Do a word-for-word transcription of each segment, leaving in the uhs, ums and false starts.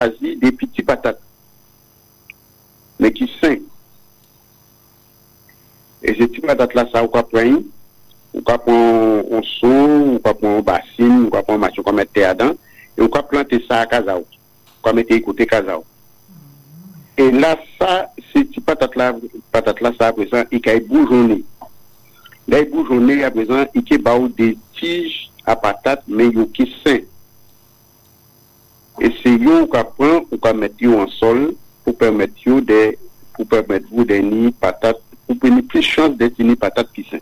choisi des petits patates, mais qui sains. Et ces petits patates là, ça, on peut prendre, on peut prendre un seau, on peut prendre un bassine, on peut prendre un machin, on peut mettre dedans, et on peut planter ça à casa, on peut mettre écouter casa. Et là, ça, ces petits patates là, patates là, ça, à présent, il y a bourgeonné. Là, il bourgeonné, à présent, il y a des tiges à patates, mais il y a sains. Et c'est eux qu'on prend, on peut mettre en sol pour permettre de, pour permettre vous de ni patates, pour donner plus de chance d'être ni patates qui sont.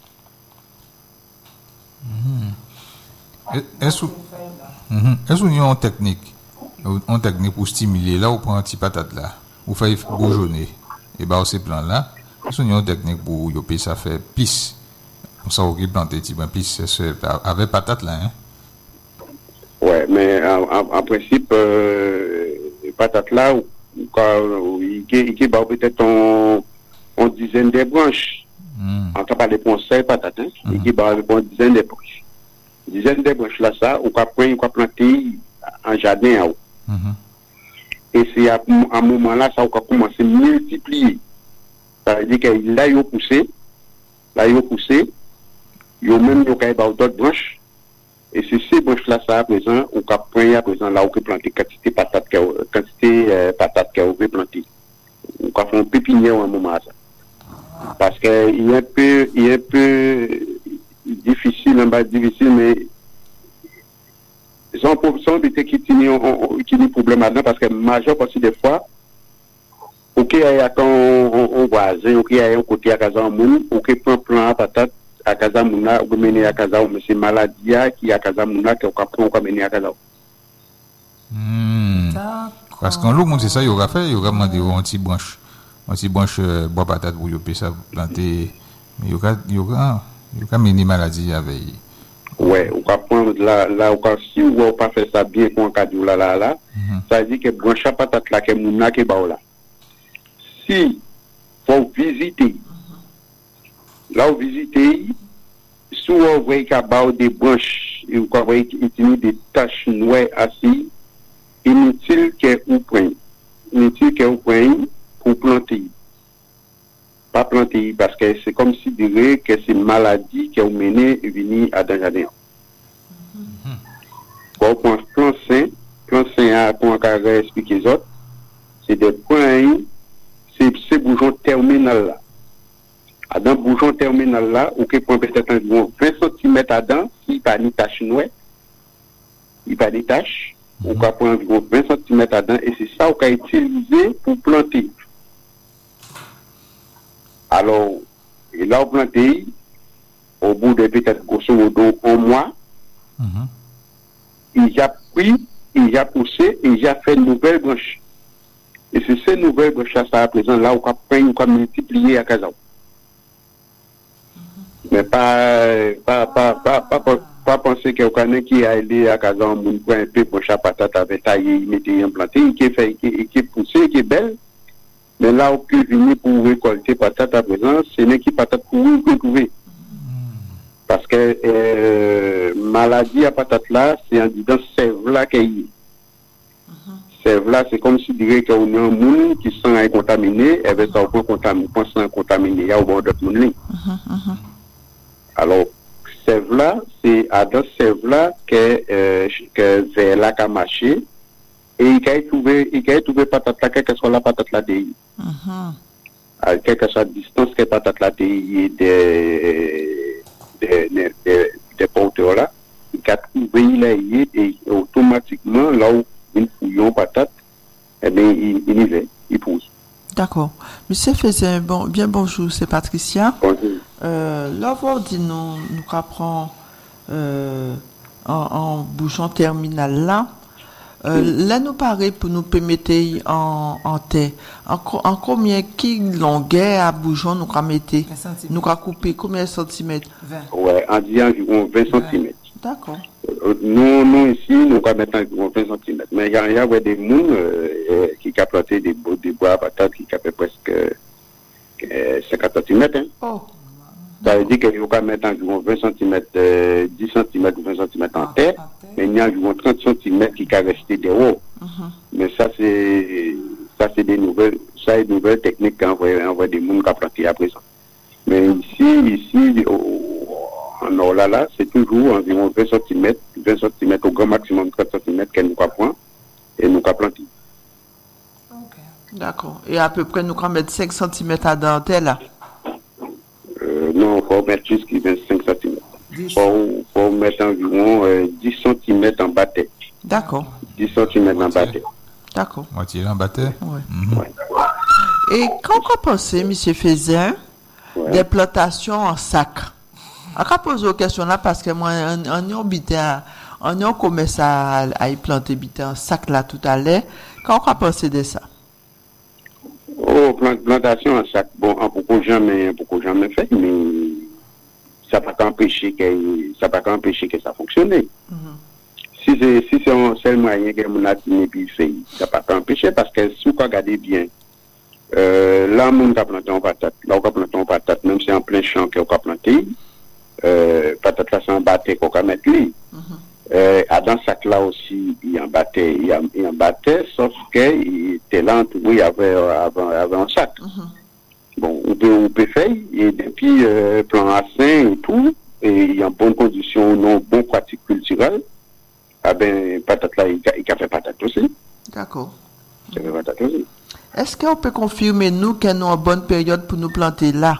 Mm-hmm. Est-ce que vous avez une technique, une technique pour stimuler là, ou prend un petit patate là, ou fait bourgeonner, et bien ces plans là, est-ce que vous avez une technique pour que ça fait pisse, comme ça vous plantez petit ben pisse, avec patate là, hein? Ouais, mais en, en, en principe, euh, patate là, il y a peut-être une, une dizaine de branches. Mm. En tout cas, les conseils patate, hein, il y a une dizaine de branches. Une dizaine de branches là, ça, on peut prendre, on peut planter en jardin. Mm-hmm. Et c'est à un moment là, ça, on peut commencer à multiplier. Ça veut dire que là, il y a poussé, là, il y a poussé, il y a même d'autres branches. Et c'est ces branches-là, ça, à présent, on peut prendre, à présent, là, on peut planter quantité patates, quantité euh, patates qu'on peut planter. On peut faire un pépinière à un moment, ça. Parce qu'il est un peu, il est un peu difficile, en bas, difficile, mais ils ont possibilité qui ont des problèmes là-dedans, parce que la majeure partie des fois, ok, il y a un voisin, ok, il y a un côté à casa en monde, ok, prend plan à patate, à casa mouna ou mener à casa ou c'est maladie qui à casa mouna qui on comprend qu'on mener à casa. Hmm. Parce qu'en l'eau c'est ça il aura fait il aura demandé un petit branche un petit branche bois patate pour yoper ça planter mais il aura il aura il aura mener maladie avec. Ouais, on va prendre là là on si on pas faire ça bien pour un cadeau là là là ça veut dire que branche patate là que mouna qui ba là. Si faut visiter là, vous visitez, si vous voyez qu'il y a des branches, et vous voyez qu'il y a des taches noires assis, inutile que vous preniez. Inutile que vous preniez pour planter. Pas planter, parce que c'est comme si vous diriez que c'est une maladie qui vous menez et venir à dans jardin. Quand vous prenez plan sain, plan sain, pour encore expliquer les autres, c'est des points, c'est ces bourgeons terminal là. Dans le bouchon terminal là, ou qui prend peut-être environ vingt centimètres dedans, s'il n'y a pas de tache noire, il n'y a pas de tache, ou qui prend environ vingt centimètres dedans, et c'est ça qu'on a utilisé pour planter. Alors, et là, on plante, au bout de peut-être grosso modo un mois, mm-hmm. il a pris, il a poussé, et il a fait une nouvelle branche. Et c'est ces nouvelles branches ça à présent là, on a multiplié à casa. Mais pas, pas, pas, pas, pas, pas, pas penser qu'il y a quelqu'un qui a allé à Kazan, mon point un peu pour chaque patate avec taillé, il mettait implanté, qui est fait, qui, qui est poussé, qui est belle. Mais là, on peut venir pour récolter patate à présent, ce n'est qui patate pour vous retrouver. Parce que, euh, maladie à patate là, c'est en disant sève là qu'il y a. Sève là, c'est comme si dirait qu'on a un monde qui sent contaminé, et bien ça, on peut contaminer, on sent contaminé, il y a au bord de tout le monde. Alors, sève là, c'est à dans sève là que, euh, que vers là qu'a marché, et il a trouvé, il a trouvé patate là, quelle que soit la patate là de à quelle que soit la distance que patate là de des, des, des, des, des porteurs là, il a trouvé, il a eu, et automatiquement, là où il fouillon patate, eh bien, il, il y va, il pousse. D'accord. Monsieur faisait bon, bien bonjour, c'est Patricia. Bonjour. Euh, là, vous dit nous, nous apprend euh, en, en bouchon terminal là. Euh, oui. Là, nous paraît pour nous permettre en, en terre. En, en combien qui longueur à bouchon nous avons mettre? Nous avons coupé combien de centimètres? vingt. Ouais, en disant environ vingt centimètres. D'accord. Nous, nous ici, nous avons mettre environ vingt centimètres. Mais il y a, y a ouais, des mounes euh, qui ont planté des, des bois à patates qui ont presque euh, cinquante centimètres. Hein. Oh. Ça veut dire qu'il faut mettre environ vingt centimètres, euh, dix centimètres ou vingt centimètres en terre, mais il y a environ trente centimètres qui sont restés dehors. Mm-hmm. Mais ça, c'est ça c'est des nouvelles, ça c'est des nouvelles techniques qu'on voit des gens qui ont planté à présent. Mais ici, ici, au, en Orla, c'est toujours environ vingt centimètres, vingt centimètres au grand maximum trente centimètres qu'elle nous prend et nous planter. Okay. D'accord. Et à peu près, nous allons mettre cinq centimètres à dentelle là? Euh, non, il faut mettre plus que vingt-cinq centimètres. Il faut, faut mettre environ euh, dix centimètres en bâtée. D'accord. dix centimètres en bâtée. D'accord. Moitié en bâtée. Oui. Mm-hmm. Ouais. Et quand vous pensez, M. Fézin, ouais. des plantations en sac, on va poser aux questions là parce que moi, on a on a commencé à, à y planter en sac là tout à l'heure. Quand on va penser de ça? Oh, plantation en sac, bon, on peut jamais, on peut jamais fait, mais ça ne peut pas empêcher que ça peut pas empêcher que ça fonctionne. Mm-hmm. Si c'est si c'est un seul moyen que mon atteint puis fait, ça peut pas empêcher parce que si vous regardez bien, euh, là on a planté en patate, là on a planté en patate, même si c'est en plein champ qu'on a planté, euh, patate là c'est en bâté qu'on a mettre lui. Mm-hmm. Euh, dans ce sac-là aussi, il y a un bâté, il y a, il y a un bâté, sauf qu'il était là entouré, il y avait, avait, avait un sac. Mm-hmm. Bon, on peut, on peut faire, et depuis, euh, plan à sain et tout, et il y a une bonne condition, non, bonne pratique culturelle, ah ben, patate là, il, il a fait patate aussi. D'accord. Il a fait patate aussi. Est-ce qu'on peut confirmer, nous, qu'il y a une bonne période pour nous planter là?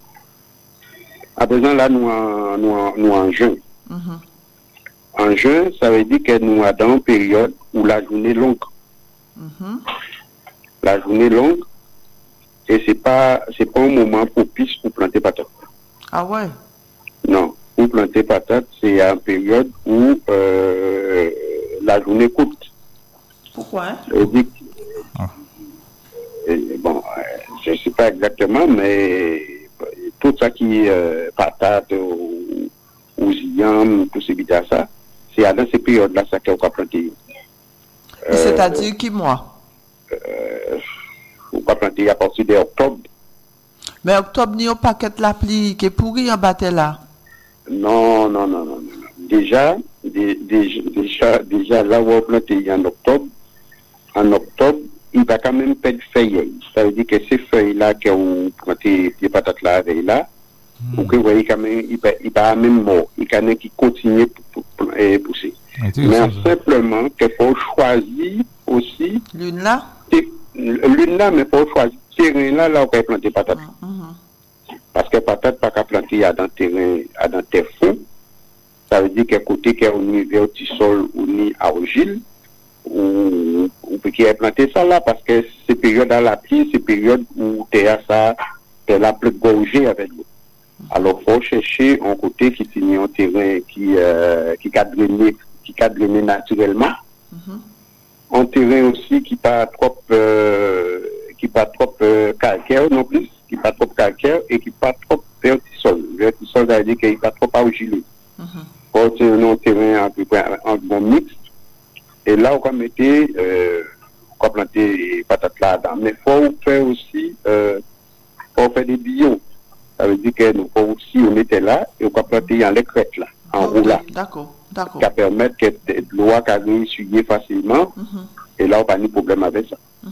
À présent, là, nous en, nous en, nous en juin. Mm-hmm. En juin, ça veut dire que nous sommes dans une période où la journée est longue. Mm-hmm. La journée est longue et ce n'est pas, c'est pas un moment propice pour planter patate. Ah ouais? Non, pour planter patate, c'est une période où euh, la journée est courte. Pourquoi? Hein? Ça veut dire que, ah. et, bon, je ne sais pas exactement, mais tout ça qui est euh, patate ou, ou ziyam, tout ce qui est ça, c'est dans ces périodes-là ça qu'on va planter. Euh, C'est-à-dire qui mois? euh, On va planter à partir d'octobre. Mais octobre, il y a un paquet de la pluie qui est pourri en bâté là. Non, non, non, non, non. Déjà, dé, dé, déjà, déjà, là où on va planter en octobre, en octobre, il va quand même perdre feuilles. Ça veut dire que ces feuilles-là qu'on planter les patates là, là, ou que vous voyez quand même, il va, il va même mort. Il y en a qui continuent pour pousser. Mais simplement qu'il faut choisir aussi. L'une là? L'une là, mais il faut choisir. Terrain là, là, on peut planter patates. Mm-hmm. Parce que patates, pas qu'à planter à dans terrain, à dans terre fond. Ça veut dire qu'à côté, qu'il y a un niveau de sol ou ni argile, ou on peut planter ça là, parce que c'est période à la pluie, c'est période où terre ça, terre la plus gorgée avec l'eau. Alors, il faut chercher un côté qui est un terrain qui euh, qui a drainé, qui a drainé naturellement. Mm-hmm. Un terrain aussi qui pas trop euh, qui pas trop euh, calcaire non plus, qui pas trop calcaire et qui pas trop vertisol. Vertisol, ça veut dire qu'il pas trop argileux. Mm-hmm. C'est un terrain à peu près en bon mixte. Et là, on va mettre, euh, on va planter les patates là-dedans. Mais il faut faire aussi, euh, faut faire des bio. Ça veut dire que nous faut aussi on était là et on va planter en l'écrette là, en okay. roulant. D'accord, d'accord. Qui permettre que l'eau puisse essuyer facilement. Mm-hmm. Et là, on n'a pas de problème avec ça. Mm-hmm.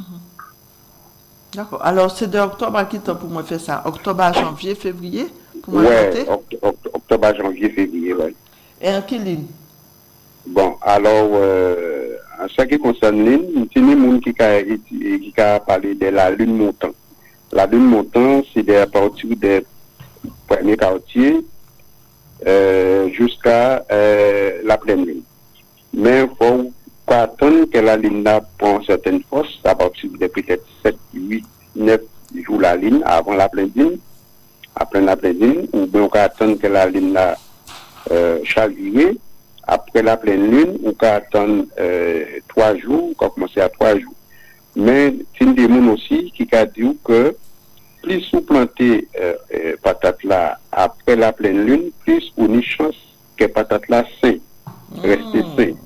Mm-hmm. D'accord. Alors, c'est de octobre à qui temps pour moi faire ça? Octobre à janvier, février? Oui, octobre à janvier, février, oui. Et en quelle ligne? Bon, alors, euh, en ce qui concerne l'île, il y a des gens qui ont parlé de la lune montant. La lune montant, c'est à partir des premiers quartiers euh, jusqu'à euh, la pleine lune. Mais il faut pas attendre que la ligne prenne certaines forces, à partir de peut-être sept, huit, neuf jours la ligne, avant la pleine lune, après la pleine lune, ou bien on peut attendre que la ligne euh, chavire. Après la pleine lune, on peut attendre euh, trois jours, on peut commencer à trois jours. Mais il y a des gens aussi qui ont dit que plus vous plantez euh, euh, patates là après la pleine lune, plus on a une chance que patates là sain, rester mmh. sain.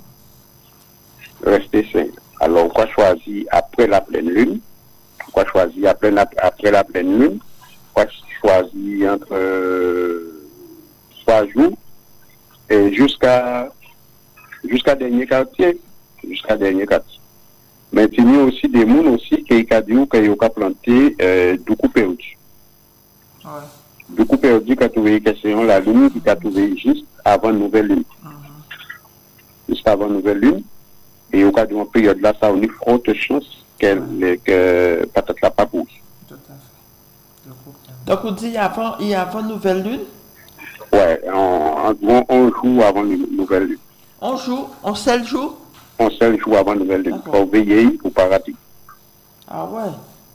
Rester sain. Alors, on va choisir après la pleine lune, on va choisir après la, après la pleine lune, on pas choisir entre euh, trois jours et jusqu'à jusqu'à dernier quartier, jusqu'à dernier quartier. Mais il y a aussi des gens aussi qui ont planté euh, du coup perdu. Ouais. Du coup perdu qui a trouvé question la lune qui a trouvé juste avant nouvelle lune. Mm-hmm. Juste avant nouvelle lune. Et au cas d'une période là, ça a une forte chance qu'elle que peut-être la pas bouge. Tout à fait. Donc on dit avant il y a avant nouvelle lune. Ouais, on, on, on joue avant nouvelle lune. On joue, on sait le jour. On sait le jour avant nouvelle lune. Pour veiller ou pas rater. Ah ouais.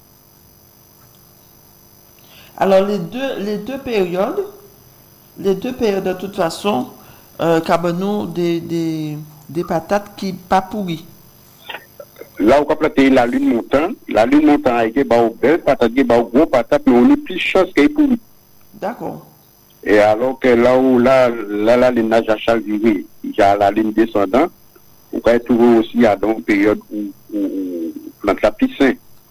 Alors les deux, les deux périodes, les deux périodes de toute façon, euh, cabanou des, des, des patates qui pas pourries. Là où on a planté la lune montant, la lune montant a été bah belle patate, bah gros patate, mais on est plus chance qu'elle pourrie. D'accord. Et alors que là où là, là, là, les nages à chalvirer, il y a la ligne descendante, on peut trouver aussi à dans une période où, où, où plante la piscine.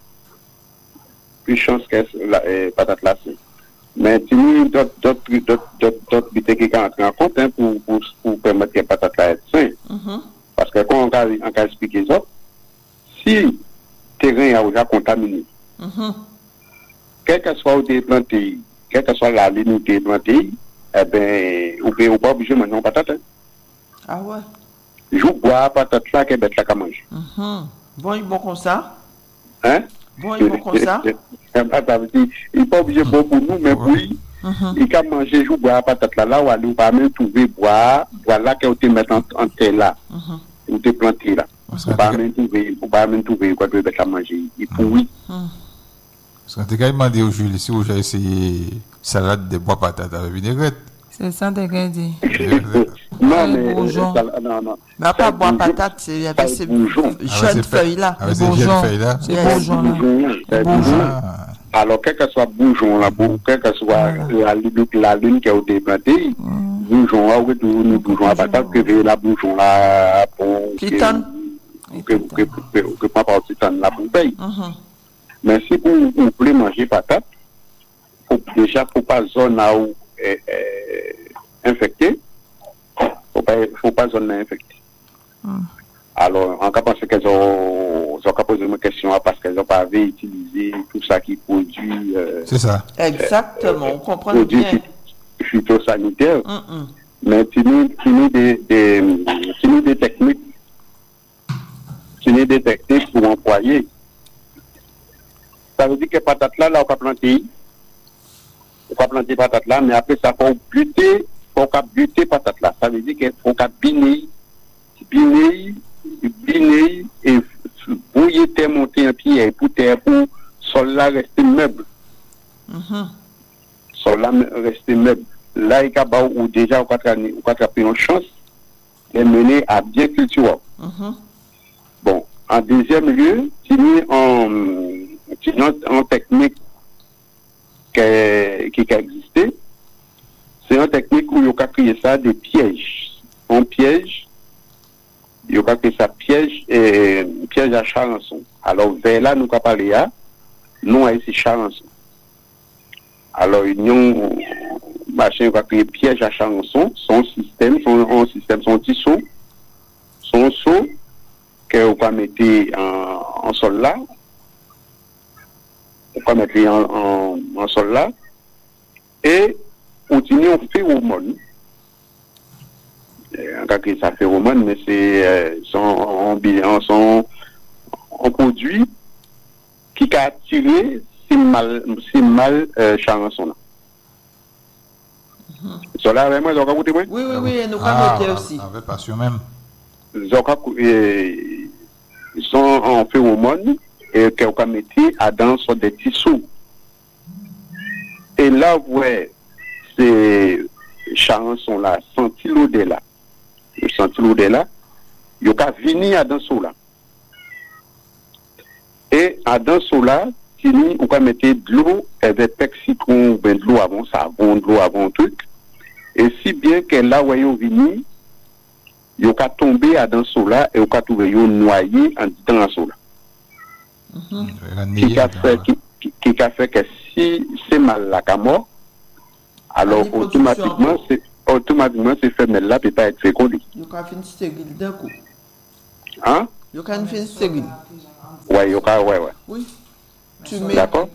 Plus chance que la euh, patate là. Mais il y a d'autres d'autres qui entrent en compte hein, pour, pour, pour permettre que la patate là être saine. Mm-hmm. Parce que quand on a, on a expliqué ça, si le terrain est déjà contaminé, mm-hmm. quel que soit où tu es planté, quelle que soit la ligne où tu es planté, eh bien, on peut pas obligé de manger une patate. Hein. Ah ouais? Je bois la patate là, qu'elle bête là qu'à manger. Mm-hmm. Bon, il est bon comme ça? Hein? Bon, il est bon comme ça? Il n'est pas obligé de boire pour nous, mais pour lui, il peut manger, je bois la patate là, là, où aller, on va même trouver boire, voilà qu'on te met en, en terre là, on te planté là. On va même trouver, on va même trouver quoi tu veux mettre à manger. Il pourrit. Parce que tu as demandé au Jules si j'ai essayé salade de bois patates avec vinaigrette. C'est ça, t'as dit. Non, mais. Non, non. Mais pas bois patate, c'est avec ces jeunes feuilles là. Avec ces jeunes feuilles là. C'est bourgeon là. Alors, quel que soit bourgeon là, quel que soit la lune qui a été plantée, bourgeon là, ou nous bourgeon à patate, que la bourgeon là, pour. Titane. Que pas par titane là pour payer. Mais si vous voulez manger patate, déjà, faut pas zone là où est infectée, faut pas, faut pas zone infectée. Alors, en cas pensé qu'elles ont, ont posé une question parce qu'elles n'ont pas utilisé tout ça qui produit. Euh, c'est ça. Exactement, euh, on comprend bien. Phytosanitaire. Mm-mm. Mais tu nous, tu nous des, des, tu nous des techniques, tu nous des techniques pour employer. Ça veut dire que patate là, là, on va planter, on va planter patate là, mais après ça, faut buter, faut buter patate là. Ça veut dire qu'il faut biner, biner, biner et bouiller terre monter en pied pour terre pour sol là rester meuble. Mm-hmm. Sol là rester meuble. Là, il y a ou déjà on va attraper une chance de mener à bien cultiver. Mm-hmm. Bon, en deuxième lieu, si nous en c'est une technique qui a existé. C'est une technique où il y a créé ça des pièges. Un piège, il y a créé ça piège et piège à charançon. Alors, vers là, nous avons parlé à, nous avons ici charançon. Alors, il y a un machin qui a créé piège à charançon, son système, son, son système, son petit saut, son saut, qu'on va mettre en, en sol là. On va mettre en, en, en sol là et continuer on phéromone. En cas que ça phéromone, mais c'est euh, son, son, un produit qui a attiré si mal, si mal euh, charançon là. Mm-hmm. So là, vraiment, ils ont écouté, oui? Oui, oui, oui, nous avons noté aussi. Avec passion même. Ils sont en phéromone. Et qu'on a mis à dans sur des tissus. Et là, vous voyez, ces charançons là, senti l'odeur là, senti l'odeur là, il y a venir à dans ce là. Et à dans ce là, on va mettre de l'eau avec pexicon, de l'eau avant savon, de l'eau avant truc. Et si bien que là où ils viennent, il y a tombé à dans ce là et on va trouver noyé en dans ce là. Mm-hmm. Qui a fait, qui, qui, qui a fait que si c'est mal là qu'à mort, alors automatiquement, c'est automatiquement ces femelles là ne peuvent pas être fécondées. Vous avez fait une stérile d'un coup. Hein? Vous avez fait une stérile. Oui, ouais, ouais, ouais. Oui. Tu mets. D'accord.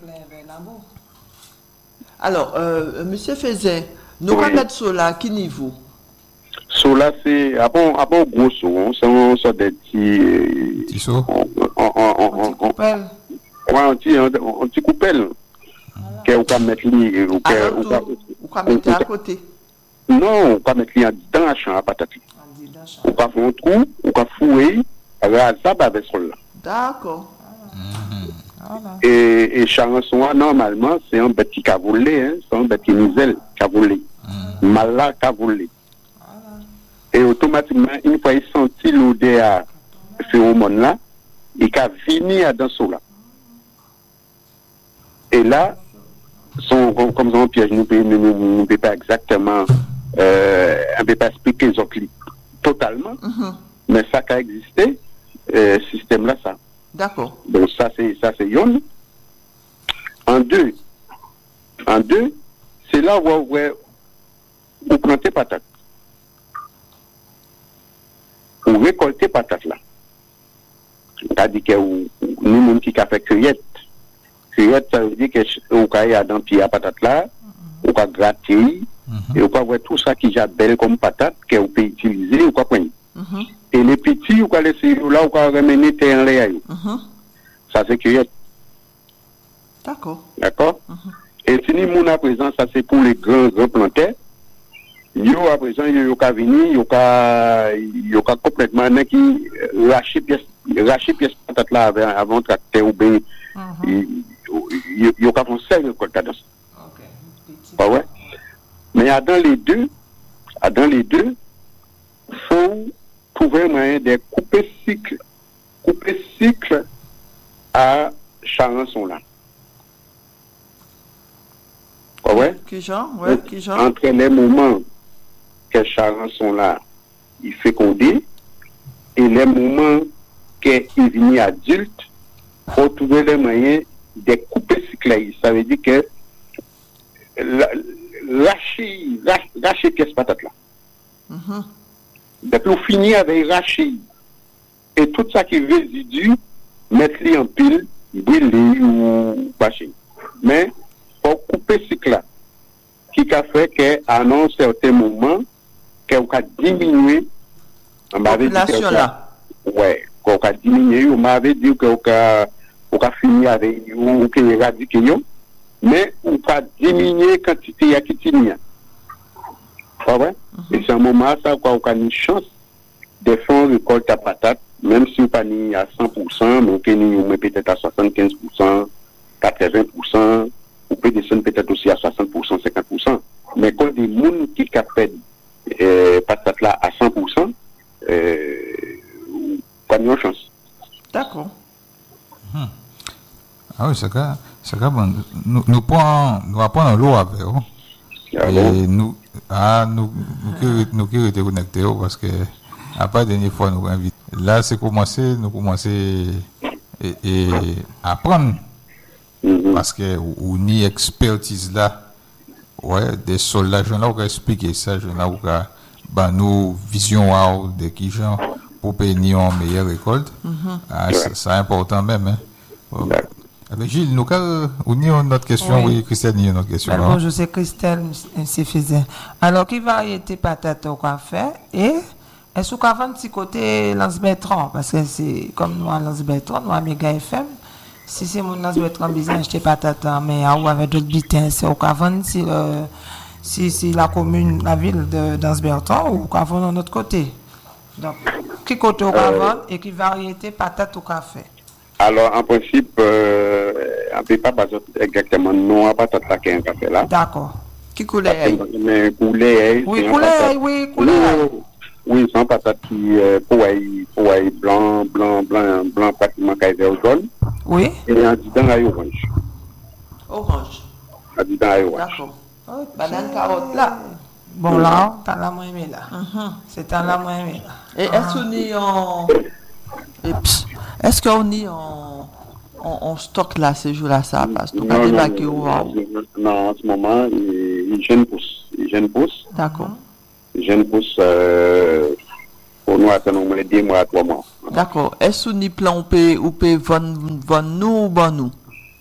Alors, euh, Monsieur Fézin, nous allons Oui. mettre cela à quel niveau? Cela, c'est à bon, à bon gros saut, c'est un sort de petits. Petit saut. On, on, on, on, on, Coupelle. ouais, un petit, un, un petit coupelle. Qu'on peut mettre lui, ou Alors, qu'on vous pouvez mettre à côté. non, on peut mettre lui dans la chambre à patate. On peut faire un trou, on peut fouiller, avec ça, avec ce là. D'accord. Et, et charançon, normalement, c'est un bête qui a volé, hein, c'est un bête qui misèle qui a volé. Malade qui a volé. Et automatiquement, une fois il sentit l'odeur de phéromone là, il a fini à dans ce là. Et là, son, comme un piège, nous ne pouvons pas exactement, euh, on ne peut pas expliquer les autres totalement, Mhm. mais ça qui a existé, euh, système là, ça. D'accord. Donc ça c'est ça c'est yon. En deux, en deux, c'est là où où vous plantez patate. Vous récoltez patate là. C'est-à-dire que vous, nous monde qui a fait cueillette. Cueillette ça veut dire que vous avez dans pied à patate là, vous avez gratter et vous avez tout ça qui est belle comme patate que vous pouvez utiliser ou quoi prendre. Mhm. Et les petits vous allez laisser là vous allez ramener terre en l'air. Mhm. Ça c'est cueillette. D'accord. D'accord? Et si nous à présent, ça c'est pour les grands, grands planteurs. Yo à présent, yo yo ka vini, yo ka yo ka complètement nan qui racher pièce racher pièce patate là avant avant tracteur ou bien yo yo ka font sérieux récolte dans ça. OK. Pas ouais. Mais à dans les deux, à dans les deux, faut trouver un moyen de couper cycle, couper cycle à charançon là. Pas ouais? Qui genre? Ouais, qui genre? Entre les moments que charançon là, il fécondé, et les moments qu'il vient adulte, il faut trouver les moyens de couper ce cycle. Ça veut dire que lâcher, lâcher pièce patate là. Mhm. Depuis on finit avec racher. Et tout ça qui est résidu, mettre-les en pile, brûler ou bâcher. Mais, pour couper ce cycle là, qui a fait qu'à un certain moment, qu'on a diminué, on m'avait dit population là. Ouais, qu'on a diminué, on m'avait dit qu'on a, on a fini avec, ou qu'on a éradiqué, mais on a diminué la quantité à qui tinha. Pas vrai? Et c'est un moment, ça, qu'on a une chance de faire une récolte à patate, même si on pas ni à cent pour cent, mais on est peut-être à soixante-quinze pour cent, quatre-vingts pour cent, on peut descendre peut-être aussi à soixante pour cent, cinquante pour cent. Mais quand des gens qui capent euh, patate là à cent pour cent, euh, pas de chance. D'accord. Hmm. Ah oui, c'est ça. C'est ça. Bon, nous nous prenons nous apprenons l'eau avec eux. Ah Et bon? nous ah nous nous nous qui étaient connectés parce que à part dernière fois nous invite. Là c'est commencer nous commencer et, et apprendre. Mm-hmm. Parce que ou ni expertise là ouais des soldats là on va expliquer ça je là bah nous vision wow de qui genre pour payer une meilleure récolte. Mm-hmm. Ah, ouais. c'est, c'est important même hein. Bon. Ouais. Avec Gilles nous on a une autre question oui, oui Christelle il y a une autre question. Bon, je sais Christelle c'est faisait. Alors qui variété patate au café et est-ce qu'on va un petit côté Lance Bertrand parce que c'est comme nous à Lance Bertrand nous à Méga F M. Si c'est mon Lance Bertrand besoin acheter patate mais ou avec d'autres bulletins c'est au caverne si le si si la commune la ville de Lance Bertrand ou caverne de notre côté. Donc qui côté au caverne euh, et qui variété patate au café. Alors en principe euh, on ne peut pas baser exactement non à patate là qui un café là. D'accord. Qui couleur? Mais couleur oui couleur oui couleur. Oui, sans patate qui euh, pour pour blanc blanc blanc blanc pratiquement vert jaune. Oui. Et en dedans là orange. Orange. En dedans là orange. D'accord. Okay. Banane carotte là. Bon là, t'as la moins aimé là. Mm-hmm. C'est un la moins aimé là. Et est-ce qu'on est en et puis, est-ce qu'on est en on, on stocke là ces jours-là, ça passe. Donc, Non, à non, débarquer non, au non, non, en ce moment, il il jeune pousse. Il jeune pousse. D'accord. Il jeune pousse euh, pour nous attendre au moins deux mois à trois mois. D'accord. Est-ce que ni plan ou peut ou peut vendre vendre nous ou ban nous?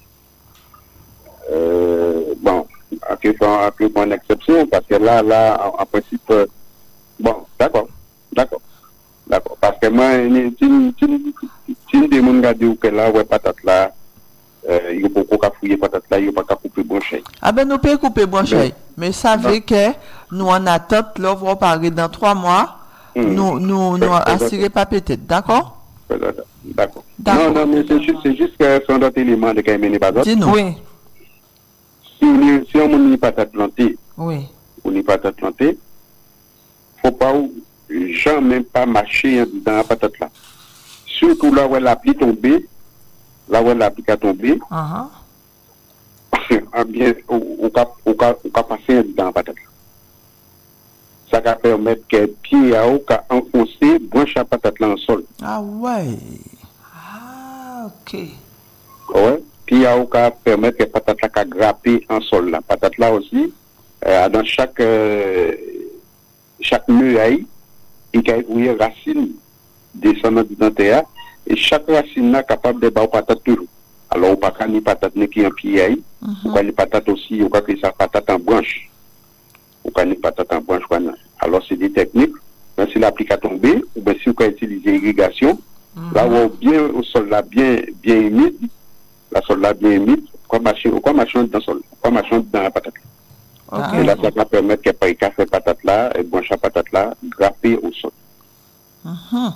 Euh, bon, à que à que une exception, parce que là, là, en, en principe, euh, bon, d'accord, d'accord, d'accord. Parce que moi, si si des gens regardent que là, ouais, patate là, euh, il faut pas fouiller patate là, il faut pas couper branche. Ah ben nous pouvons couper branche. Mais savez que nous en attente, l'offre va parler dans trois mois, Mm. nous nous nous assurer pas peut-être, d'accord? D'accord. D'accord. Non, non, mais c'est juste, c'est juste que son d'autres éléments de Caïmene Bazot. Dis-nous. Oui, Si on si on n'est pas planté, oui. on n'est pas planté, faut pas jamais pas marcher dans la patate là. Surtout là où la pluie tombée, là où la pluie a tombé, Uh-huh. ah bien, on va on va on va passer dans la patate là. Ça va permettre que pied à eau enfoncer branche la patate là en sol. Ah ouais. Ah, ok. Ouais. Puis à eau permettre que patate là grapper en sol là. Patate là aussi, euh, dans chaque euh, chaque muraille, il y a une racine descendant dans terre et chaque racine là capable de battre patate toujours. Alors, on pas qu'à ni patate qui en pied, on peut ni patate aussi, on peut que ça patate en branche. On peut ni patate en branche. Alors, c'est des techniques. Même si l'applique à tomber, ou bien si on peut utiliser l'irrigation, mm-hmm. là où on bien au sol là bien bien humide, la sol là bien humide, quoi marcher, quoi marcher dans le sol, quoi marcher dans la patate. Okay. Et là, ça va permettre que par café patate là, et branche à patate là, grapper au sol. Mm-hmm.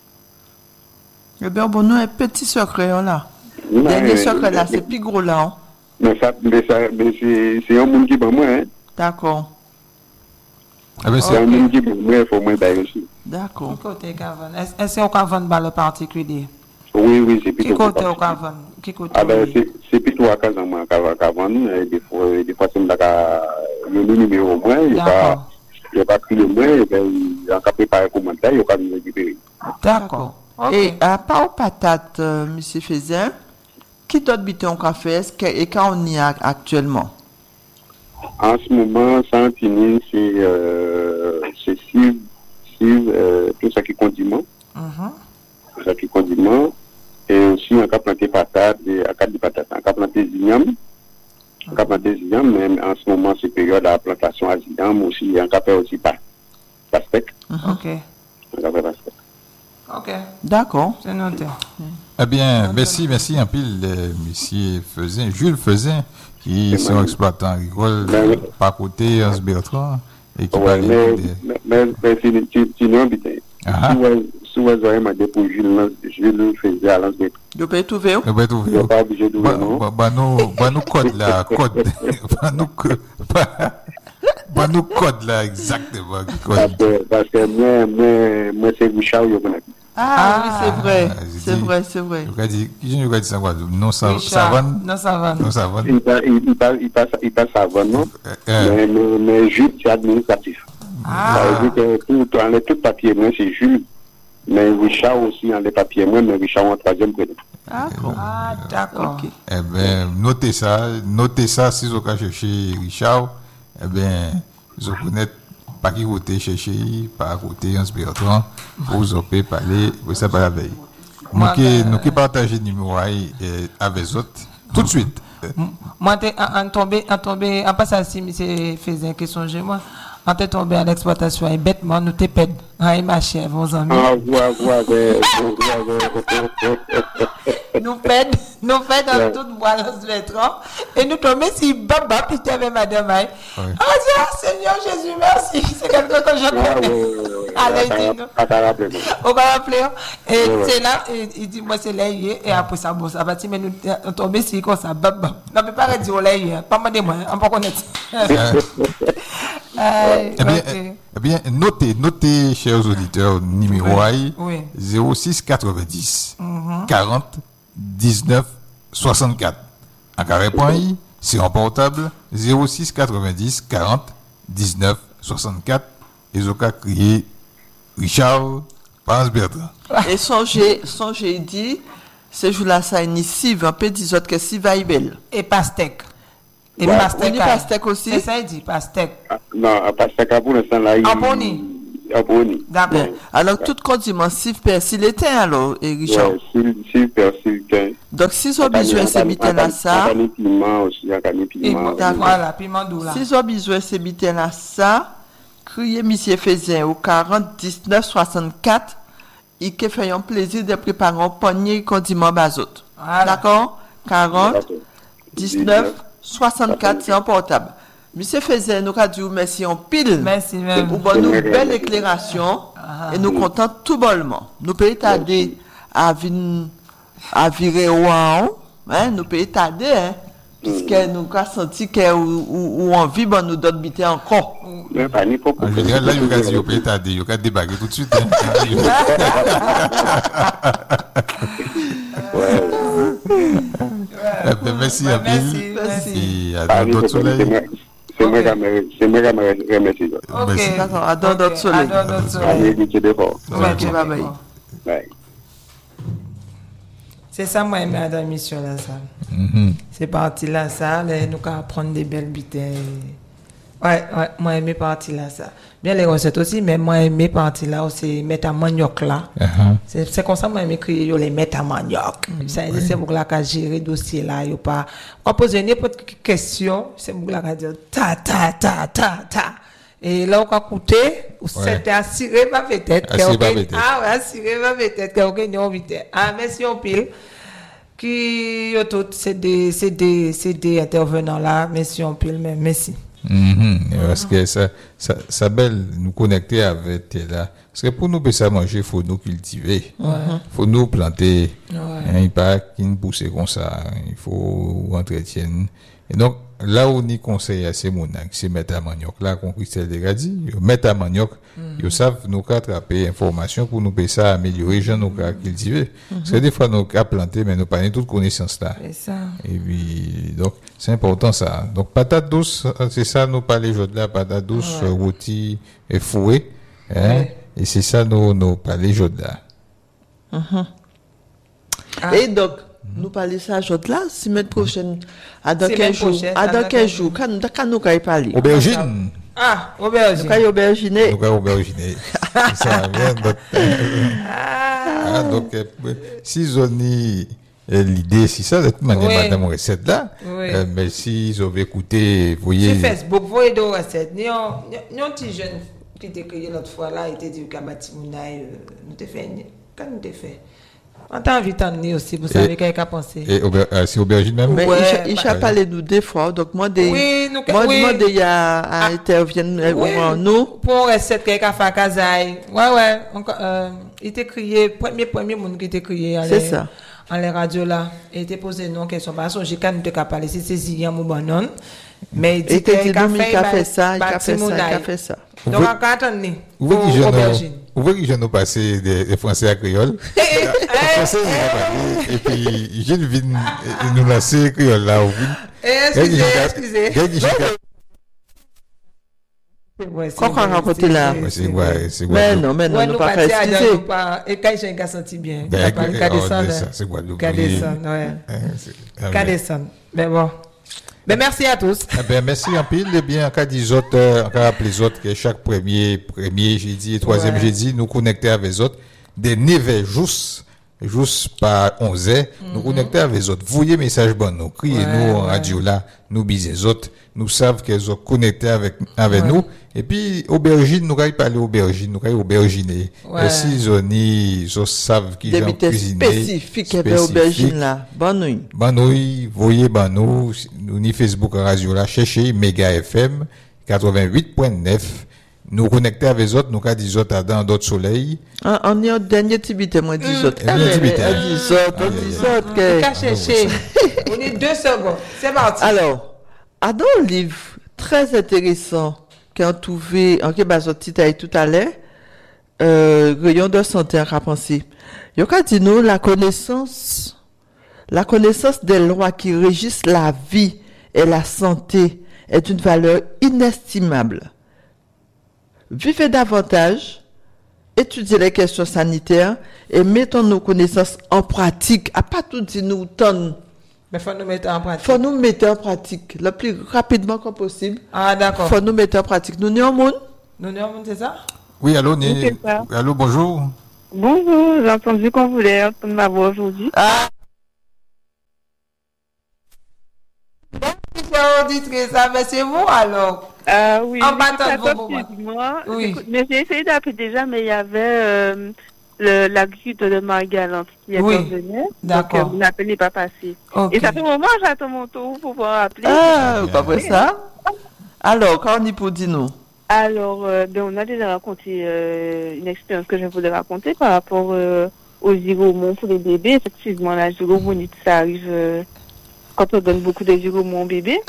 Eh bien, bon, nous, un petit secret là. Dernier secret là, c'est plus gros là. Hein? Mais ça, mais ça, mais c'est, c'est un monde qui est moi, hein. D'accord. Ah ben, c'est okay. Un monde qui est moi, il faut moi bailler aussi. D'accord. Est-ce qu'on va vendre le particulier? Oui, oui, c'est plutôt. Qui côté on va vendre? Qui côté? Ah ben, c'est, c'est plutôt à casa moi qu'à vendre. Des fois, des fois, c'est le numéro au moins, il n'y a pas, il n'y a pas pris le moins, et bien, il y a qu'à préparer pour monter, il n'y a pas de récupérer. D'accord. Okay. Et à part patate, euh, M. Fezin, qui d'autre biton qu'a fait et quand on y a actuellement? En ce moment, Santini, c'est euh, c'est cive, cive, euh, tout ça qui est condiment. Uh-huh. Tout ça qui est condiment. Et aussi, on a planté patate, et on a patate. On a planté zignam. On a planté zignam, mais en ce moment, c'est période de la plantation à zignam aussi. On a fait aussi pastèque. Uh-huh. Ok. On a fait pastèque. Ok. D'accord. C'est noté. Eh bien, merci, merci un pile, euh, monsieur Fezin, Jules Fezin, qui est son exploitant agricole, mais, par côté Hans Bertrand, et qui ouais, parle mais, de... mais, mais, mais c'est non, putain. Si vous avez demandé pour Jules, Jules Fezin à Hans Bertrand. Vous pouvez trouver où? Vous pouvez trouver où? Vous n'êtes pas obligé de trouver, non? Bah, nous, bah, nous code là, code. Bah, nous, bah, nous code là, exactement. Parce que, parce que moi, moi, moi, c'est Richard, je connais. Ah, ah oui, c'est vrai, ah, c'est dit, vrai, c'est vrai. Je dis, qui je dis ça quoi? Non savane. Non savane. Non savane. Il passe, il passe, il passe, il passe savane, non? Euh, mais, mais, mais Jules, c'est administratif. Ah. Ça veut dire que tout, en les tout papiers, moi, c'est Jules. Mais Richard aussi, en les papiers, moi, mais Richard en troisième prénom. D'accord. Ah, d'accord. Okay. Eh bien, notez ça, notez ça, si vous voulez chercher Richard, eh bien, vous connaissez pas qui côté chercher, pas côté Hans Bertrand, vous pouvez parler, vous savez pas la veille. Nous qui, nous qui partagons le numéro avec les autres, tout de suite. Moi, en tombé, en tombé, en passant si monsieur faisait que songe moi, en t'es tombé à l'exploitation et bêtement, nous t'es pède, hein, ma chère, vos amis. Ah, ouais, ouais, ouais, nous pède, nous pède dans toute bois de Bertrand, et nous tombons si baba, puis t'avais madame, hein. Ah, Dieu, Seigneur Jésus, merci, c'est quelque chose que je connais. Allez, dis-nous. On va rappeler, et c'est là, il dit, moi, c'est là, et après ça, bon, ça va, mais nous tombons si, comme ça, baba. Non, mais pas dire, là, pas me demander, on peut connaître. Eh bien, eh bien, notez, notez, chers auditeurs, numéro oui, oui. zéro six quatre-vingt-dix mm-hmm. quarante dix-neuf soixante-quatre. En carré point I, c'est en portable zéro six quatre-vingt-dix quarante dix-neuf soixante-quatre. Et je vais crier Richard Hans Bertrand. Et songez, songez dit, ce jour-là, ça est Siv, un peu des autres que Siv Aibel. Et pastèque. Et Ouais. pastèque. On dit pastèque aussi? C'est ça, il dit pastèque. Ah, non, à Pastèque, pour l'instant, là, il... En Pony. En Pony. D'accord. Bien. Alors, tout condiment Siv persil était alors, et Richard. Ouais, s'il, s'il persil, qu'un... Donc, si vous avez besoin, c'est biter là ça. Il y a piment aussi, il y a des Et piment. voilà, piment doux là. Si vous avez besoin, c'est biter là ça. Criez Monsieur Faisin au quarante dix-neuf soixante-quatre. Il qui fait un plaisir de préparer un panier condiment bazot. Voilà. D'accord? quarante dix-neuf soixante-quatre, c'est un portable. Monsieur Faisin, nous avons dit merci en pile. Merci même. Pour bonne nous belle éclairation. Et nous comptons tout bonnement. Nous pouvons tarder à venir à virer au hein? Nous pouvons tarder, hein? Puisque nous avons senti que ou envie, bon, nous donne biter encore. Mais pas ni pour... En général, là, il y a dit, il peut tarder, il y a débarquer tout de suite. Hein. Eh ben, merci à Merci, Bill. merci. Et à d'autres soleils. C'est moi qui me c'est moi qui me remercie. Ok. Merci. D'accord, à dans d'autres soleils. À dans d'autres Allez, soleils. nickel d'effort. Ok, bye bye. Ouais. C'est ça, moi, j'aime dans l'émission là, ça. Mhm. C'est parti là, ça. Là, nous allons prendre des belles bouteilles. Ouais, ouais, moi, j'aime parti là, ça. Bien les recettes aussi, mais moi, j'aime parti là, c'est mettre à manioc là. Uh-huh. C'est c'est comme ça, moi, j'aime crier, yo, les mettre à manioc. Ça veut dire, c'est pour la qu'à gérer dossier là, yo pas. On poser n'importe quelle question, c'est pour la qu'à dire ta, ta, ta, ta, ta. Et là, on va coûter, ou c'était assuré, pas peut-être. Assuré, pas peut-être. Ah, ouais, assuré, pas peut-être, qu'il y a aucune envie. Ah, merci, on pile. Qui, yo, tout, c'est des, c'est des, c'est des intervenants là, merci, on pile, mais merci. Mhm. Parce que ça, ça, ça belle nous connecter avec là. Parce que pour nous faire ça manger, il faut nous cultiver. Il faut nous planter. Ouais. Hein, il pas qu'il pousser comme ça. Il faut entretenir. Et donc, là où nous conseille à ces monacs, c'est mettre à manioc. Là, qu'on Christelle déjà dit, mettre à manioc, ils savent nous attraper information pour nous faire ça, améliorer, gens nous cultiver. Parce que des fois, nous avons planté, mais nous n'avons pas toute connaissance là. C'est ça. Et puis, donc, c'est important ça. Donc, patate douce, c'est ça, nous parler aujourd'hui là, patate douce, Ouais. rôti et fouet. Hein? Ouais. Et c'est ça, nous, nous parler aujourd'hui là. Ah. Et donc, nous parlons ça aujourd'hui là, semaine prochaine, à dans Semaine quinze jours, prochaine, à à dans dans quinze quinze jours, quand nous quand nous allons parler. Aubergine. Ah, Nous aubergine. allons aubergine. Nous avons aubergine. Ça vient donc, ah, donc, euh, si ils ont eu, euh, l'idée, si ça, de toute manière, Oui. madame recette là, Oui. euh, mais si ils avaient écouté, vous voyez. Sur Facebook, vous voyez des recettes. Nous avons un petit jeune qui t'a créé l'autre fois là, il était dit qu'à Batimouna, nous t'ai fait, quand nous t'ai fait. On t'a invité à nous aussi, vous savez qu'est-ce qu'il a pensé. Et auber- euh, c'est aubergine même? Mais Ouais, il bah- a parlé nous deux fois, donc moi, des, Oui, nous, moi, oui. demande il y a à intervenir Oui, pour nous. pour une recette qu'il a fait à Kazaï. Ouais, ouais. Encore, euh, il était crié, premier, premier monde qui était crié. C'est ça. En les radios là. Il était posé non question. Parce que j'ai quand même parlé, si c'est Zilian ou Banon. Mais il dit Et que qu'il a dit, il a fait ça, il a fait ça, il Batimouna. a fait ça. Donc, on attendez. Vous voyez que je Aubergine. nous- vous voyez que je nous passer des, des Français à créole? Eh, eh, eh, Français, ils ont parlé. Et puis, je viens euh, nous lancer créole là. au bout. eh, Excusez, excusez. Gars qui joue- Ouais, c'est Quand on vrai, raconte là. Ouais, c'est quoi, c'est quoi? Mais non, mais non, Ouais, nous nous pas partis faire à excuser. nous pas. Et quand j'ai un senti bien. Ben, Il a parlé qu'à oh, descendre. ça, c'est Guadeloupe. Qu'à descendre, ouais. Hein, c'est- ah, Qu'à ben. descendre. Mais bon. Mais merci à tous. Ah ben, merci en pile. Eh bien, en cas des autres, euh, en cas les autres, que chaque premier, premier jeudi et troisième Ouais. jeudi, nous connecter avec les autres, des neuf heures juste, juste par onze heures, nous connecter avec les autres. Voyez message bon, nous, criez Ouais, nous en ouais. radio là, nous bisez les autres, nous savent qu'elles sont connectés avec, avec Ouais. nous. Et puis, aubergine, nous allons parler aubergine, nous allons auberginer. Ouais. Et si ils ont ni, ils savent qu'ils Des ont bites cuisiné. spécifiques avec aubergine là. Bonne nuit. Banouille, voyez Banou, nous ni Facebook radio là, cherchez Mega F M quatre-vingt-huit point neuf. Nous connecter avec les autres, nous cas des autres dans d'autres soleils. On on est au dernier tibité, moi, dix autres. dernier Ah, mais, tibité. mais, dix autres, Aïe, dix aïe, aïe. autres. que- Qu'à chercher. On est deux secondes. C'est parti. Alors, à dans un livre très intéressant qu'on trouvé, en qui bas sorti tout à l'heure, euh, rayon de santé à penser. Il y a dit nous la connaissance, la connaissance des lois qui régissent la vie et la santé est une valeur inestimable. Vivez davantage étudier les questions sanitaires et mettons nos connaissances en pratique. À pas tout dire nous tonnes. Mais faut nous mettre en pratique. Faut nous mettre en pratique le plus rapidement que possible. Ah, d'accord. Faut nous mettre en pratique. Nous sommes monde. Nous sommes c'est ça? Oui, allô, né... Oui, c'est ça. allô, bonjour. Bonjour, j'ai entendu qu'on voulait entendre ma voix aujourd'hui. Ah, Chère auditrice, ça, mais c'est vous alors? Ah oui, En oui, battant ça de fait vos plus de moi. Oui. Écoute, mais j'ai essayé d'appeler déjà, mais il y avait euh, le, l'agriculteur de Marie-Galante qui Oui. intervenait. D'accord. Donc, euh, l'appel n'est pas passé. Ok. Et ça fait un moment que j'attends mon tour pour pouvoir appeler. ah pas vrai ça. Alors, quand on y pour dire nous. Alors, euh, ben, on a déjà raconté euh, une expérience que je voulais raconter par rapport euh, aux giromons pour les bébés. Effectivement, la giromonite, ça arrive euh, quand on donne beaucoup de giromons au bébé.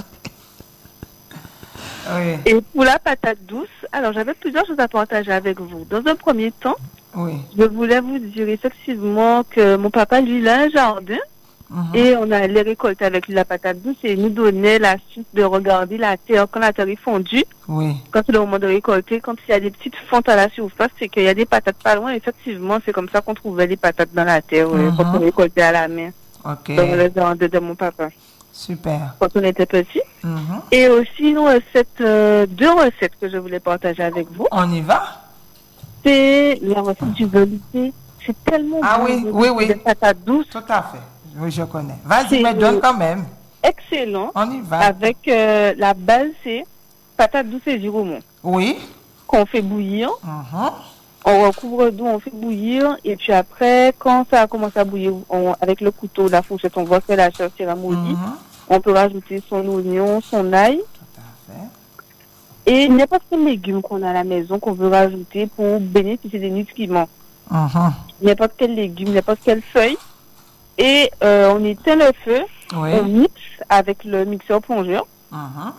Oui. Et pour la patate douce, alors j'avais plusieurs choses à partager avec vous. Dans un premier temps, Oui. je voulais vous dire effectivement que mon papa, lui, il a un jardin Mhm. et on allait récolter avec lui la patate douce et il nous donnait l'astuce de regarder la terre quand la terre est fondue. Oui. Quand c'est le moment de récolter, quand il y a des petites fentes à la surface, c'est qu'il y a des patates pas loin. Effectivement, c'est comme ça qu'on trouvait les patates dans la terre euh, Mhm. quand on récoltait à la main Ok. dans le jardin de mon papa Super. quand on était petit. Mhm. Et aussi une recette, euh, deux recettes que je voulais partager avec vous. On y va? C'est la recette du velouté. C'est tellement Ah bon. oui, le oui, velouté oui. Des patates douces. Tout à fait. Oui, je connais. Vas-y, C'est mais donne le- quand même. Excellent. On y va. Avec euh, la base, c'est patates douces et giromons Oui. qu'on fait bouillir. Mhm. On recouvre d'eau, on fait bouillir. Et puis après, quand ça a commencé à bouillir, on- avec le couteau, la fourchette, on voit que la chair s'est ramollie. Mhm. On peut rajouter son oignon, son ail. Tout à fait. Et n'importe quel légume qu'on a à la maison qu'on veut rajouter pour bénéficier des nutriments. Mhm. N'importe quel légume, n'importe quelle feuille. Et euh, on éteint le feu, Oui. on mixe avec le mixeur plongeur. Mhm.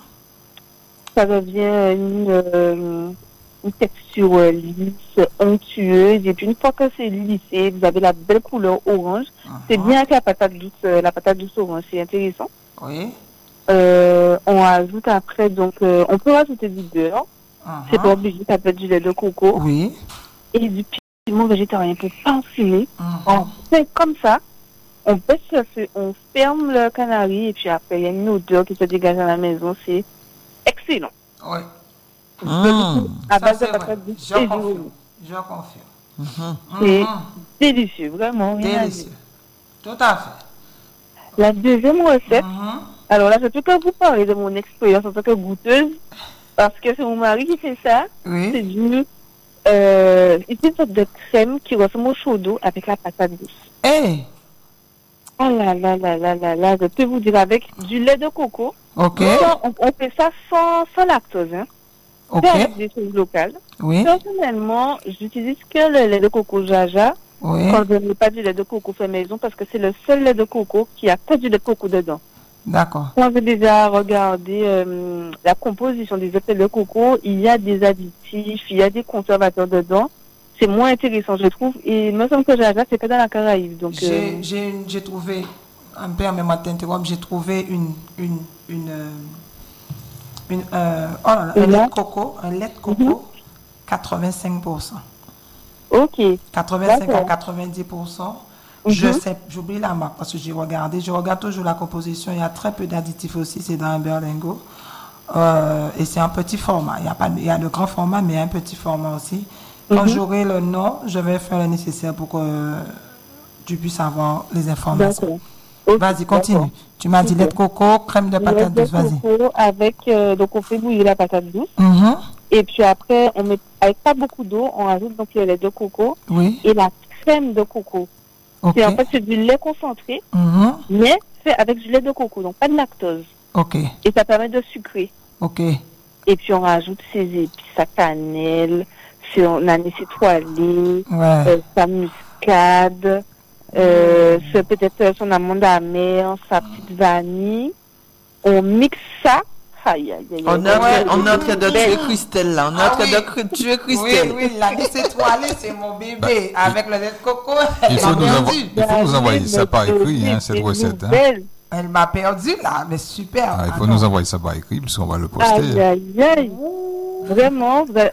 Ça devient une, euh, une texture euh, lisse, onctueuse. Et puis une fois que c'est lissé, vous avez la belle couleur orange. C'est Mhm. bien avec la patate douce, euh, la patate douce orange, c'est intéressant. Oui. Euh, on ajoute après, donc euh, on peut rajouter du beurre. Mhm. C'est pas obligé, ça peut être du lait de coco. Oui. Et du piment végétarien pour parfumer. Mhm. On fait comme ça, on baisse le feu, on ferme le canari et puis après il y a une odeur qui se dégage à la maison, c'est excellent. Oui. Mmh. À Ça, base de c'est vrai. patates douces Je et du confirme. oignon. Je confirme. Mhm. C'est Mhm. délicieux, vraiment. rien à dire. Délicieux. Tout à fait. La deuxième recette, Mhm. alors là je peux que vous parler de mon expérience en tant que goûteuse parce que c'est mon mari qui fait ça. C'est Oui. du euh, une petite sorte de crème qui ressemble au chaud d'eau avec la patate douce. Eh. Ah là là là là là là, je peux vous dire avec du lait de coco. Ok. Sans- on, on fait ça sans, sans lactose, hein. Ok. C'est avec des choses locales. Oui. Personnellement, j'utilise que le lait de coco Jaja Oui. quand je n'ai pas du lait de coco fait maison parce que c'est le seul lait de coco qui a que du lait de coco dedans. D'accord. Quand j'ai déjà regardé euh, la composition des œufs de coco, il y a des additifs, il y a des conservateurs dedans. C'est moins intéressant, je trouve. Et il me semble que Jaja, c'est que dans la Caraïbe. Donc, J'ai euh, j'ai une- j'ai trouvé, un peu même à t'interrompre, j'ai trouvé une, une, une, euh, une euh, oh là là, un Une lait de marque? coco, un lait de coco, quatre-vingt-cinq pour cent. ok. quatre-vingt-cinq à D'accord. quatre-vingt-dix pour cent. Mhm. Je sais, j'oublie la marque parce que j'ai regardé. Je regarde toujours la composition. Il y a très peu d'additifs aussi. C'est dans un berlingot. Euh, et c'est un petit format. Il y a pas, il y a le grand format, mais il y a un petit format aussi. Quand Mhm. j'aurai le nom, je vais faire le nécessaire pour que tu puisses avoir les informations. D'accord. Ok, Vas-y, continue. d'accord. Tu m'as dit lait de coco, crème de Le patate lait douce. de Vas-y. coco avec, euh, donc on fait bouillir la patate douce. Mhm. Et puis après, on met, avec pas beaucoup d'eau, on ajoute donc le lait de coco Oui. et la crème de coco. Ok. C'est en fait c'est du lait concentré, Mhm. mais fait avec du lait de coco, donc pas de lactose. Ok. Et ça permet de sucrer. Ok. Et puis on rajoute ses épices, sa cannelle, son anis étoilé, Ouais. euh, sa muscade, euh, c'est peut-être son amande amère, sa petite vanille. On mixe ça. Aïe, aïe, aïe, On est aïe. en train- on est en train de Ben, tuer Christelle là. On est en Ah train oui. de cr- tuer Oui, Christelle. oui, la liste étoilée, c'est mon bébé. Avec le lait de coco, Il elle faut m'a nous perdu. envoyer- il faut nous envoyer ça par écrit, hein, cette recette. Hein. Belle. Elle m'a perdu là, mais super. Ah, il faut Ah, nous non. envoyer ça par écrit, parce qu'on va le Aïe, poster. aïe, aïe. Vraiment, vous allez-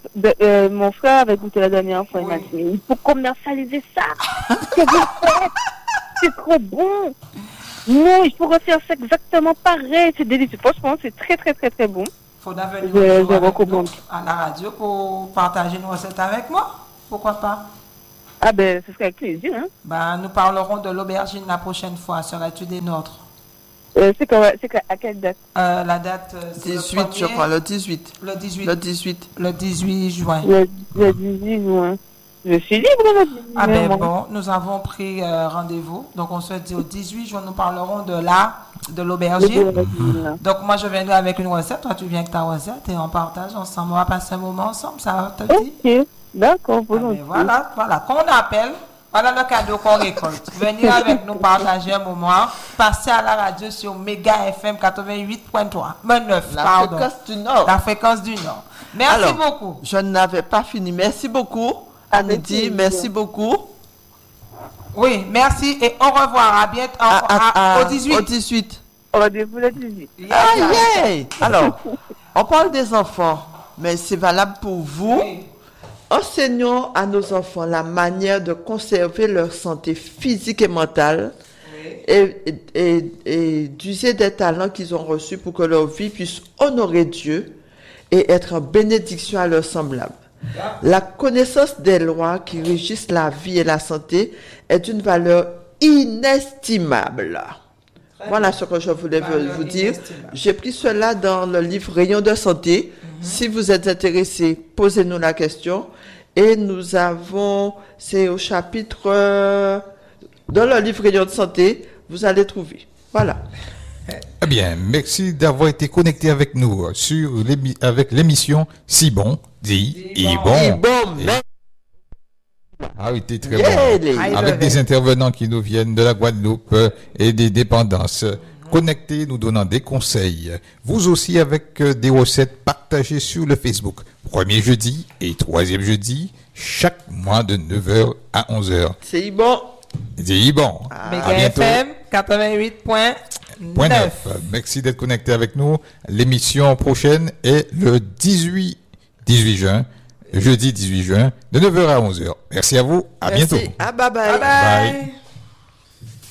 de, euh, mon frère avait goûté la dernière fois, il m'a dit, mais il faut commercialiser ça. C'est vous faites. C'est trop bon. Non, il faut refaire ça exactement pareil. C'est délicieux. Franchement, c'est très, très, très, très bon. Il faudra venir Je, je avec recommande. nous à la radio pour partager une recette avec moi. Pourquoi pas? Ah ben, ce serait avec plaisir. Hein. Ben, nous parlerons de l'aubergine la prochaine fois. Serais-tu des nôtres? Euh, c'est quand, c'est quand, à quelle date? Euh, la date, euh, c'est dix-huit, le premier, je crois, le dix-huit. Le dix-huit. Le dix-huit. Le dix-huit juin. Le, le dix-huit juin. Je suis libre le dix-huit Ah ben juin. bon, nous avons pris euh, rendez-vous. Donc on se dit au dix-huit juin, nous parlerons de la, de l'aubergine. Donc moi je viendrai avec une recette, toi tu viens avec ta recette et on partage ensemble. On va passer un moment ensemble, ça te dit? Ok, d'accord, Ah ben volontiers. voilà, voilà, qu'on appelle. Voilà le cadeau qu'on récolte. Venir avec nous partager un moment. Passer à la radio sur Méga F M quatre-vingt-huit point trois. neuf, La pardon. fréquence du Nord. La fréquence du Nord. Merci Alors, beaucoup. Je n'avais pas fini. Merci beaucoup, Anidi. plaisir. Merci beaucoup. Oui, merci et au revoir. À bientôt. À- à- à- au dix-huit. Au dix-huit. Rendez-vous le dix-huit. Yeah, Ah, yeah. yeah. Alors, on parle des enfants, mais c'est valable pour vous. Oui. Enseignons à nos enfants la manière de conserver leur santé physique et mentale et, et, et, et d'user des talents qu'ils ont reçus pour que leur vie puisse honorer Dieu et être en bénédiction à leurs semblables. La connaissance des lois qui régissent la vie et la santé est d'une valeur inestimable. Voilà ce que je voulais Valeur vous dire. inestimable. J'ai pris cela dans le livre Rayon de santé. Mm-hmm. Si vous êtes intéressé, posez-nous la question. Et nous avons, c'est au chapitre, euh, dans le livre Rayon de santé, vous allez trouver. Voilà. Eh bien, merci d'avoir été connecté avec nous sur l'émi- avec l'émission Si bon, dit et bon. Et bon, Et- mais Ah oui, t'es très Yeah, bon. les- Avec des intervenants qui nous viennent de la Guadeloupe et des dépendances. Connectés, nous donnant des conseils. Vous aussi avec euh, des recettes partagées sur le Facebook. Premier jeudi et troisième jeudi, chaque mois de neuf heures à onze heures. c'est bon. Dis bon. À Méga bientôt. F M quatre-vingt-huit point Point neuf. neuf. Merci d'être connecté avec nous. L'émission prochaine est le dix-huit, dix-huit juin, jeudi dix-huit juin, de neuf heures à onze heures. Merci à vous. À Merci. bientôt. Ah, bye bye. Bye bye. Bye.